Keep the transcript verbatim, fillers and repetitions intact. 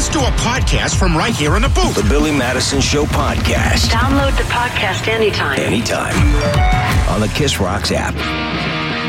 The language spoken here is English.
let's do a podcast from right here in the booth. The Billy Madison Show podcast. Download the podcast anytime. Anytime. On the Kiss Rocks app.